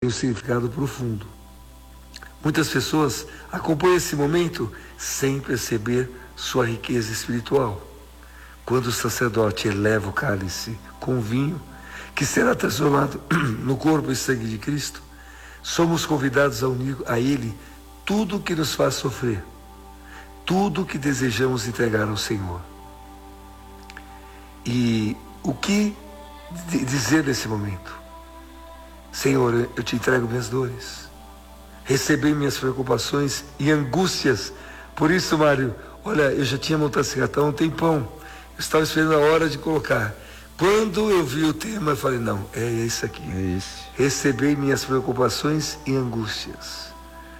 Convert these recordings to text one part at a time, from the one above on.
um significado profundo. Muitas pessoas acompanham esse momento sem perceber sua riqueza espiritual. Quando o sacerdote eleva o cálice com vinho, que será transformado no corpo e sangue de Cristo, somos convidados a unir a Ele tudo o que nos faz sofrer, tudo o que desejamos entregar ao Senhor. E o que dizer nesse momento? Senhor, eu te entrego minhas dores, recebi minhas preocupações e angústias. Por isso, Mário, olha, eu já tinha montado esse cartão há um tempão, eu estava esperando a hora de colocar. Quando eu vi o tema, eu falei, não, é isso aqui. É isso. Recebi minhas preocupações e angústias.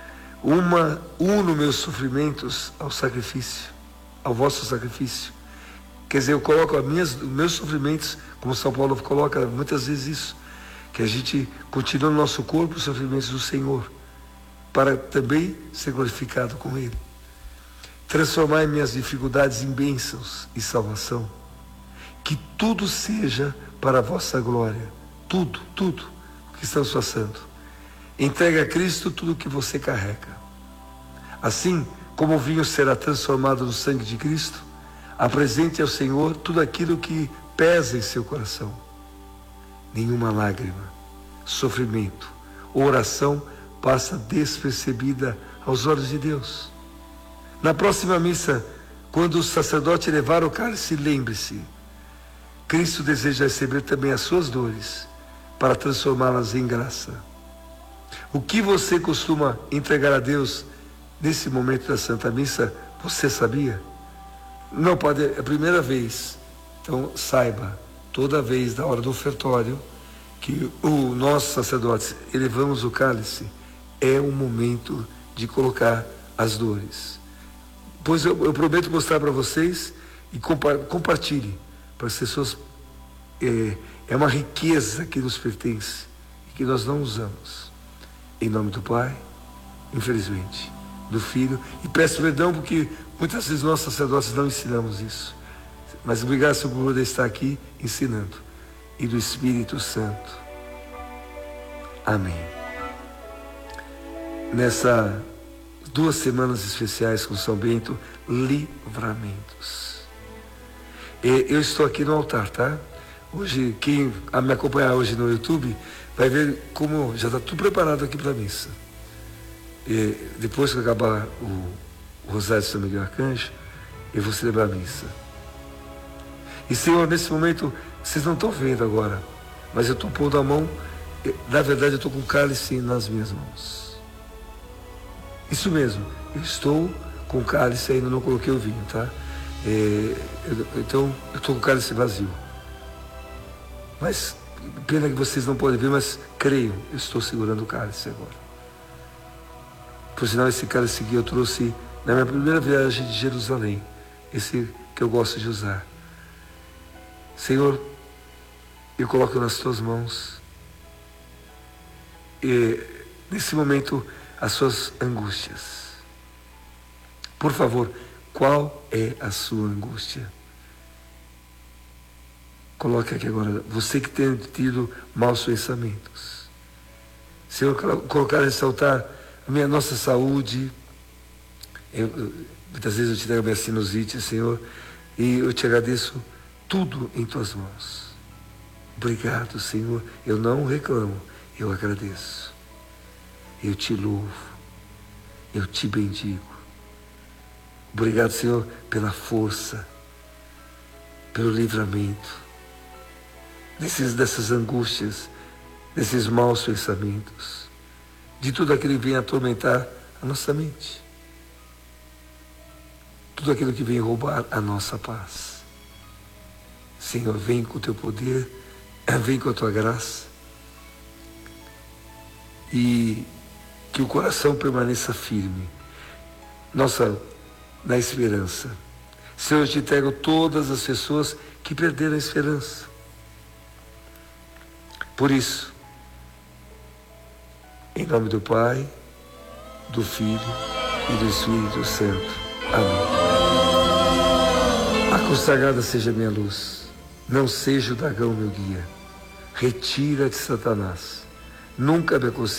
Uno meus sofrimentos ao sacrifício, ao vosso sacrifício. Quer dizer, eu coloco os meus sofrimentos, como São Paulo coloca muitas vezes isso, que a gente continua no nosso corpo os sofrimentos do Senhor, para também ser glorificado com Ele. Transformar minhas dificuldades em bênçãos e salvação. Que tudo seja para a vossa glória. Tudo o que estamos passando. Entrega a Cristo tudo o que você carrega. Assim como o vinho será transformado no sangue de Cristo, apresente ao Senhor tudo aquilo que pesa em seu coração. Nenhuma lágrima, sofrimento ou oração passa despercebida aos olhos de Deus. Na próxima missa, quando o sacerdote levar o cálice, lembre-se, Cristo deseja receber também as suas dores para transformá-las em graça. O que você costuma entregar a Deus nesse momento da Santa Missa, você sabia? Não pode, é a primeira vez. Então saiba, toda vez da hora do ofertório, que nós sacerdotes elevamos o cálice, é o momento de colocar as dores. Pois eu prometo mostrar para vocês e compartilhe para as pessoas. É uma riqueza que nos pertence e que nós não usamos. Em nome do Pai, infelizmente, do Filho, e peço perdão porque muitas vezes nós sacerdotes não ensinamos isso. Mas obrigado, Senhor, por poder estar aqui ensinando. E do Espírito Santo. Amém. Nessa 2 semanas especiais com São Bento, livramentos. Eu estou aqui no altar, tá? Hoje, quem me acompanhar hoje no YouTube, vai ver como já está tudo preparado aqui para a missa. Depois que acabar o Rosário de São Miguel Arcanjo, eu vou celebrar a missa. E, Senhor, nesse momento, vocês não estão vendo agora, mas eu estou pondo a mão, na verdade eu estou com o cálice nas minhas mãos. Isso mesmo, eu estou com o cálice, ainda não coloquei o vinho, tá? Então, eu estou com o cálice vazio. Mas, pena que vocês não podem ver, mas creiam, eu estou segurando o cálice agora. Por sinal, esse cálice que eu trouxe na minha primeira viagem de Jerusalém, esse que eu gosto de usar. Senhor, eu coloco nas tuas mãos, nesse momento, as suas angústias. Por favor, qual é a sua angústia? Coloque aqui agora, você que tem tido maus pensamentos. Senhor, colocar nesse altar a nossa saúde. Muitas vezes eu te entrego a minha sinusite, Senhor, e eu te agradeço tudo em tuas mãos. Obrigado, Senhor. Eu não reclamo, eu agradeço. Eu te louvo, eu te bendigo. Obrigado, Senhor, pela força, pelo livramento dessas angústias, desses maus pensamentos, de tudo aquilo que vem atormentar a nossa mente, tudo aquilo que vem roubar a nossa paz. Senhor, vem com o teu poder, vem com a tua graça, e que o coração permaneça firme, na esperança. Senhor, eu te entrego todas as pessoas que perderam a esperança. Por isso, em nome do Pai, do Filho e do Espírito Santo. Amém. A consagrada seja minha luz, não seja o dragão meu guia. Retira-te, Satanás. Nunca me aconselhe